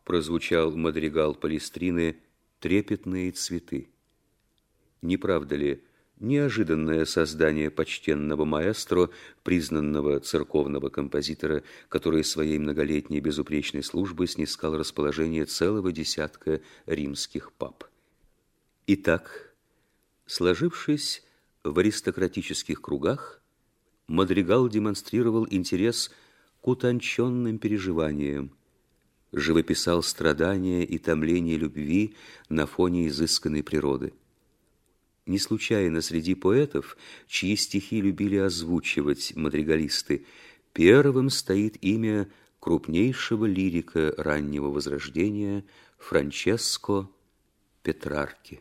прозвучал мадригал Палестрины «Трепетные цветы». Не правда ли, неожиданное создание почтенного маэстро, признанного церковного композитора, который своей многолетней безупречной службой снискал расположение целого десятка римских пап. Итак, сложившись в аристократических кругах, мадригал демонстрировал интерес к утонченным переживаниям, живописал страдания и томление любви на фоне изысканной природы. Не случайно среди поэтов, чьи стихи любили озвучивать мадригалисты, первым стоит имя крупнейшего лирика раннего Возрождения Франческо Петрарки.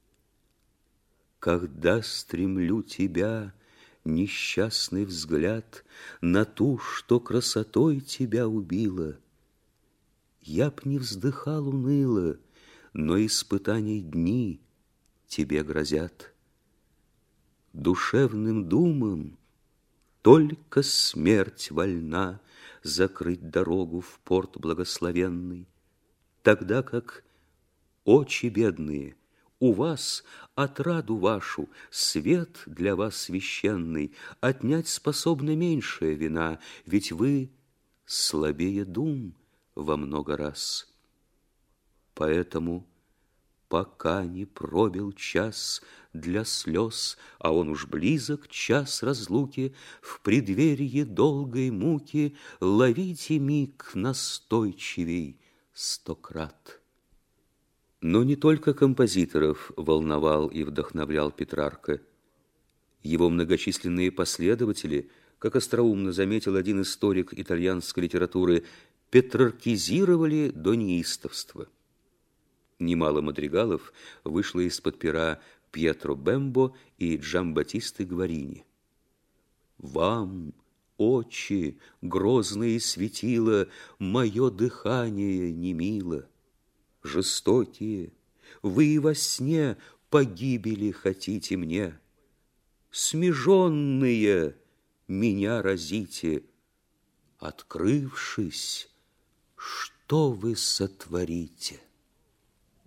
Когда стремлю тебя, несчастный взгляд, на ту, что красотой тебя убила, я б не вздыхал уныло, но испытаний дни тебе грозят. Душевным думам только смерть вольна закрыть дорогу в порт благословенный, тогда как очи бедные, у вас отраду вашу, свет для вас священный, отнять способна меньшая вина, ведь вы слабее дум во много раз. Поэтому, пока не пробил час для слез, а он уж близок, час разлуки, в преддверии долгой муки ловите миг настойчивей 100 крат. Но не только композиторов волновал и вдохновлял Петрарка. Его многочисленные последователи, как остроумно заметил один историк итальянской литературы, петраркизировали до неистовства. Немало мадригалов вышло из-под пера Пьетро Бембо и Джамбаттисты Гварини. Вам, очи, грозные светила, мое дыхание не мило. Жестокие, вы и во сне погибели хотите мне. Смеженные меня разите, открывшись, что вы сотворите?